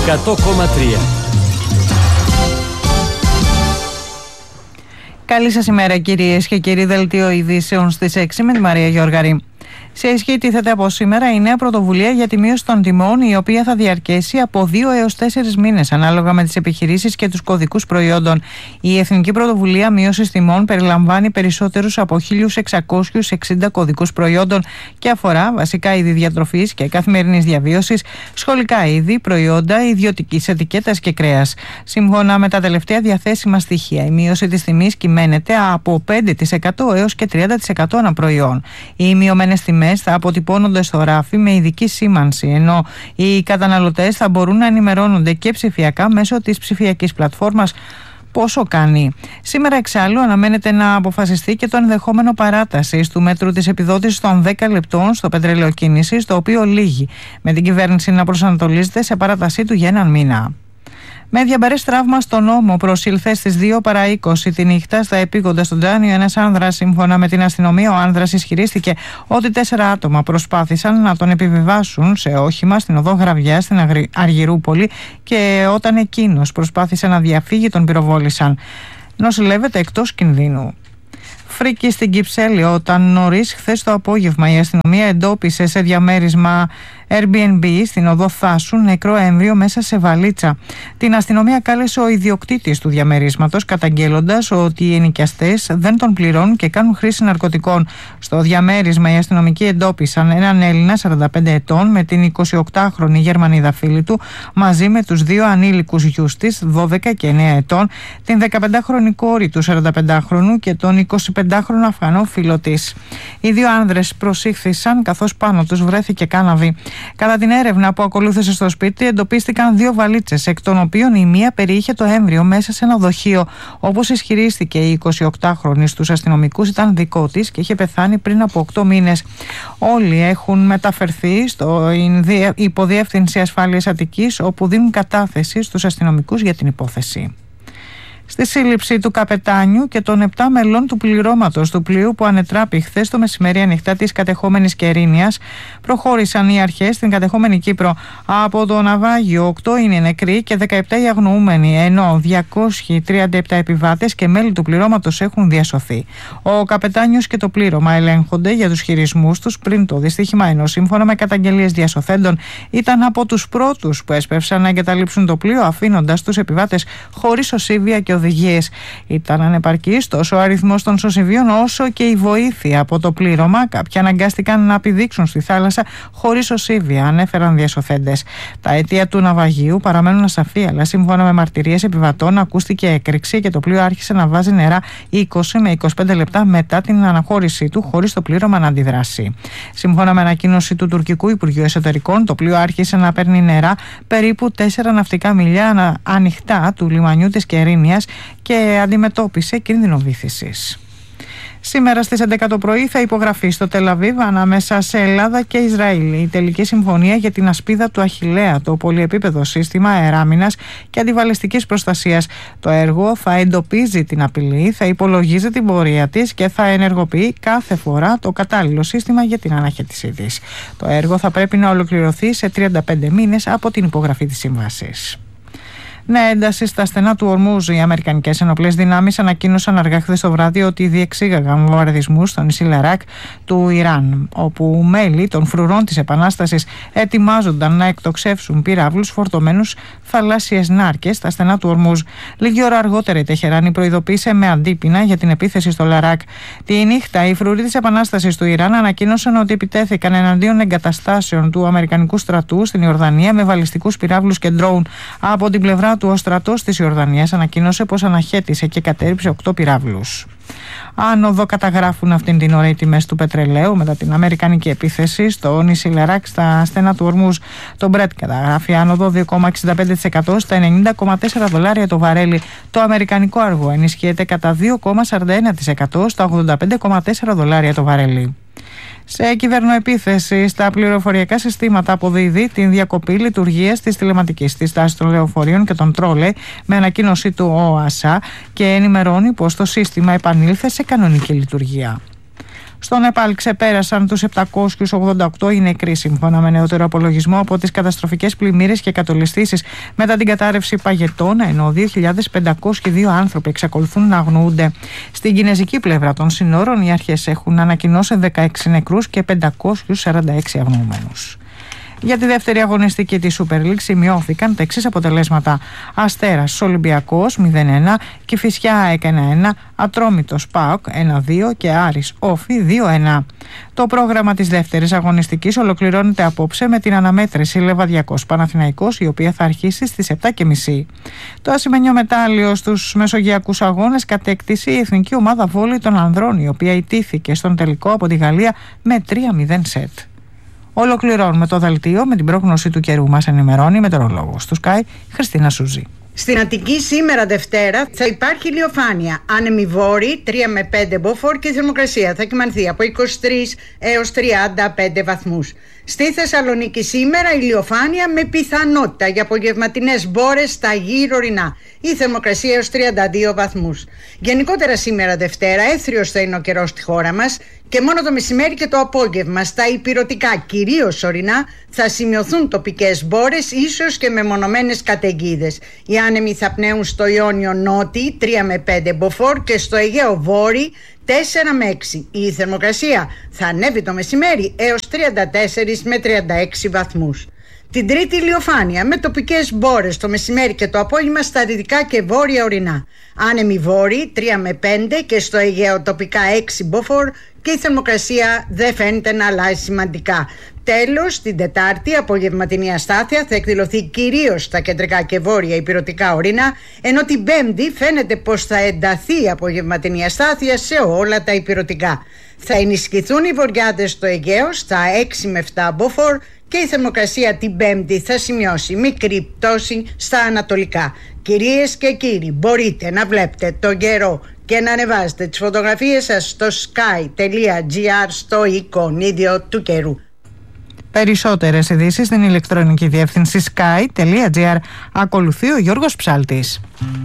100,3. Καλή σας ημέρα κυρίες και κύριοι, δελτίο ειδήσεων στις 6 με τη Μαρία Γιώργαρη. Σε ισχύ τίθεται από σήμερα η νέα πρωτοβουλία για τη μείωση των τιμών, η οποία θα διαρκέσει από 2 έως 4 μήνες ανάλογα με τις επιχειρήσεις και τους κωδικούς προϊόντων. Η Εθνική Πρωτοβουλία Μείωσης Τιμών περιλαμβάνει περισσότερους από 1.660 κωδικούς προϊόντων και αφορά βασικά είδη διατροφής και καθημερινής διαβίωσης, σχολικά είδη, προϊόντα ιδιωτικής ετικέτας και κρέας. Σύμφωνα με τα τελευταία διαθέσιμα στοιχεία, η μείωση της τιμής κυμαίνεται από 5% έως και 30% ανά προϊόν. Οι μειωμένες τιμές θα αποτυπώνονται στο ράφι με ειδική σήμανση, ενώ οι καταναλωτές θα μπορούν να ενημερώνονται και ψηφιακά μέσω της ψηφιακής πλατφόρμας πόσο κάνει. Σήμερα εξάλλου αναμένεται να αποφασιστεί και το ενδεχόμενο παράτασης του μέτρου της επιδότησης των 10 λεπτών στο πετρέλαιο κίνησης, το οποίο λύγει, με την κυβέρνηση να προσανατολίζεται σε παράτασή του για έναν μήνα. Με διαμπερές τραύμα στον ώμο προσήλθε στις 2 παρά 20 τη νύχτα στα επίγοντα στον Τζάνιο ένας άνδρας. Σύμφωνα με την αστυνομία, ο άνδρας ισχυρίστηκε ότι 4 άτομα προσπάθησαν να τον επιβιβάσουν σε όχημα στην οδό Γραβιά στην Αργυρούπολη και όταν εκείνος προσπάθησε να διαφύγει τον πυροβόλησαν. Νοσηλεύεται εκτός κινδύνου. Φρίκη στην Κυψέλη, όταν νωρίς χθες το απόγευμα η αστυνομία εντόπισε σε διαμέρισμα Airbnb στην οδό Θάσου νεκρό έμβριο μέσα σε βαλίτσα. Την αστυνομία κάλεσε ο ιδιοκτήτης του διαμερίσματος, καταγγέλλοντας ότι οι ενοικιαστές δεν τον πληρώνουν και κάνουν χρήση ναρκωτικών. Στο διαμέρισμα οι αστυνομικοί εντόπισαν έναν Έλληνα 45 ετών με την 28χρονη Γερμανίδα φίλη του, μαζί με τους 2 ανήλικους γιους της, 12 και 9 ετών, την 15χρονη κόρη του 45χρονου και τον 25χρονο Αφγανό φίλο της. Οι 2 άνδρες προσήχθησαν καθώς πάνω τους βρέθηκε κάναβη. Κατά την έρευνα που ακολούθησε στο σπίτι, εντοπίστηκαν 2 βαλίτσες, εκ των οποίων η μία περιείχε το έμβριο μέσα σε ένα δοχείο. Όπως ισχυρίστηκε η 28χρονη στους αστυνομικούς, ήταν δικό της και είχε πεθάνει πριν από 8 μήνες. Όλοι έχουν μεταφερθεί στο Υποδιεύθυνση Ασφάλειας Αττικής, όπου δίνουν κατάθεση στους αστυνομικούς για την υπόθεση. Στη σύλληψη του καπετάνιου και των 7 μελών του πληρώματος του πλοίου που ανετράπη χθες το μεσημέρι ανοιχτά της κατεχόμενης Κερίνιας, προχώρησαν οι αρχές στην κατεχόμενη Κύπρο. Από το ναυάγιο 8 είναι νεκροί και 17 οι αγνοούμενοι, ενώ 237 επιβάτες και μέλη του πληρώματος έχουν διασωθεί. Ο καπετάνιος και το πλήρωμα ελέγχονται για τους χειρισμούς τους πριν το δυστύχημα, ενώ σύμφωνα με καταγγελίες διασωθέντων ήταν από τους πρώτους που έσπευσαν να εγκαταλείψουν το πλοίο, αφήνοντας τους επιβάτες χωρίς οσίβια και οδηγίες. Ήταν ανεπαρκής τόσο ο αριθμός των σωσιβίων όσο και η βοήθεια από το πλήρωμα. Κάποιοι αναγκάστηκαν να πηδήξουν στη θάλασσα χωρίς οσίβια, ανέφεραν διασωθέντες. Τα αίτια του ναυαγίου παραμένουν ασαφή, αλλά σύμφωνα με μαρτυρίες επιβατών ακούστηκε έκρηξη και το πλοίο άρχισε να βάζει νερά 20 με 25 λεπτά μετά την αναχώρησή του, χωρίς το πλήρωμα να αντιδράσει. Σύμφωνα με ανακοίνωση του τουρκικού Υπουργείου Εσωτερικών, το πλοίο άρχισε να παίρνει νερά περίπου 4 ναυτικά μιλιά ανοιχτά του λιμανιού της Κερίνιας και αντιμετώπισε κίνδυνο βύθισης. Σήμερα στις 11 το πρωί θα υπογραφεί στο Τελαβίβ ανάμεσα σε Ελλάδα και Ισραήλ η τελική συμφωνία για την ασπίδα του Αχιλλέα, το πολυεπίπεδο σύστημα αεράμινας και αντιβαλιστικής προστασίας. Το έργο θα εντοπίζει την απειλή, θα υπολογίζει την πορεία της και θα ενεργοποιεί κάθε φορά το κατάλληλο σύστημα για την αναχέτησή της. Το έργο θα πρέπει να ολοκληρωθεί σε 35 μήνες από την υπογραφή της σύμβασης. Νέα ένταση στα στενά του Ορμούζ. Οι αμερικανικές ενοπλές δυνάμεις ανακοίνωσαν αργά χθες το βράδυ ότι διεξήγαγαν βομβαρδισμούς στο νησί Λαράκ του Ιράν, όπου μέλη των φρουρών της Επανάστασης ετοιμάζονταν να εκτοξεύσουν πυράβλους φορτωμένους θαλάσσιες νάρκες στα στενά του Ορμούζ. Λίγη ώρα αργότερα η Τεχεράνη προειδοποίησε με αντίπεινα για την επίθεση στο Λαράκ. Τη νύχτα, οι φρουροί της Επανάστασης του Ιράν ανακοίνωσαν ότι επιτέθηκαν εναντίον εγκαταστάσεων του Αμερικανικού στρατού στην Ιορδανία με βαλιστικούς πυράβλους και ντρόουν. Από την πλευρά του, ο στρατός της Ιορδανίας ανακοίνωσε πως αναχέτησε και κατέρριψε 8 πυράβλους. Άνοδο καταγράφουν αυτήν την ώρα οι τιμές του πετρελαίου μετά την αμερικανική επίθεση στο νησί Λαράκ στα στενά του Ορμούζ. Το Brent καταγράφει άνοδο 2,65% στα $90,4 το βαρέλι. Το αμερικανικό αργό ενισχύεται κατά 2,41% στα $85,4 το βαρέλι. Σε κυβερνοεπίθεση στα πληροφοριακά συστήματα αποδίδει την διακοπή λειτουργίας της τηλεματικής της τάσης των λεωφορείων και των τρόλε με ανακοίνωση του ΟΑΣΑ και ενημερώνει πως το σύστημα επανήλθε σε κανονική λειτουργία. Στο Νεπάλ ξεπέρασαν τους 788 οι νεκροί, σύμφωνα με νεότερο απολογισμό, από τις καταστροφικές πλημμύρες και κατολιστήσεις μετά την κατάρρευση παγετών, ενώ 2.502 άνθρωποι εξακολουθούν να αγνοούνται. Στην κινεζική πλευρά των συνόρων, οι αρχές έχουν ανακοινώσει 16 νεκρούς και 546 αγνοούμενους. Για τη δεύτερη αγωνιστική της Super League σημειώθηκαν τα εξής αποτελέσματα: Αστέρας Ολυμπιακός 0-1, Κηφισιά ΑΕΚ 1-1, Ατρόμητος ΠΑΟΚ 1-2 και Άρης Όφη 2-1. Το πρόγραμμα της δεύτερης αγωνιστικής ολοκληρώνεται απόψε με την αναμέτρηση Λεβαδιακός Παναθηναϊκός, η οποία θα αρχίσει στις 7.30. Το ασημένιο μετάλλιο στους μεσογειακούς αγώνες κατέκτησε η εθνική ομάδα βόλεϊ των ανδρών, η οποία ιτήθηκε στον τελικό από τη Γαλλία με 3-0 σετ. Ολοκληρώνουμε το δελτίο με την πρόγνωση του καιρού. Μας ενημερώνει η μετεωρολόγος του Sky, Χριστίνα Σούζη. Στην Αττική σήμερα Δευτέρα θα υπάρχει ηλιοφάνεια, άνεμη βόρη 3 με 5 μποφόρ και η θερμοκρασία θα κυμανθεί από 23 έως 35 βαθμούς. Στη Θεσσαλονίκη σήμερα ηλιοφάνεια με πιθανότητα για απογευματινές μπόρες στα γύρω ορεινά. Η θερμοκρασία έως 32 βαθμούς. Γενικότερα σήμερα Δευτέρα έθριος θα είναι ο καιρός στη χώρα μας και μόνο το μεσημέρι και το απόγευμα στα ηπειρωτικά, κυρίως ορεινά, θα σημειωθούν τοπικές μπόρες, ίσως και μεμονωμένες καταιγίδες. Οι άνεμοι θα πνέουν στο Ιόνιο νότι 3 με 5 μποφόρ και στο Αιγαίο βόρει 4 με 6. Η θερμοκρασία θα ανέβει το μεσημέρι έως 34 με 36 βαθμούς. Την Τρίτη ηλιοφάνεια με τοπικές μπόρες το μεσημέρι και το απόγευμα στα δυτικά και βόρεια ορεινά. Άνεμοι βόρειοι 3 με 5 και στο Αιγαίο τοπικά 6 μποφόρ και η θερμοκρασία δεν φαίνεται να αλλάζει σημαντικά. Τέλος, την Τετάρτη απογευματινή αστάθεια θα εκδηλωθεί κυρίως στα κεντρικά και βόρεια ηπειρωτικά ορεινά, ενώ την Πέμπτη φαίνεται πως θα ενταθεί η απογευματινή αστάθεια σε όλα τα ηπειρωτικά. Θα ενισχυθούν οι βορειάδες στο Αιγαίο στα 6 με 7 μποφόρ και η θερμοκρασία την Πέμπτη θα σημειώσει μικρή πτώση στα ανατολικά. Κυρίες και κύριοι, μπορείτε να βλέπετε τον καιρό και να ανεβάζετε τις φωτογραφίες σας στο sky.gr στο εικονίδιο του καιρού. Περισσότερες ειδήσεις στην ηλεκτρονική διεύθυνση sky.gr. Ακολουθεί ο Γιώργος Ψάλτης.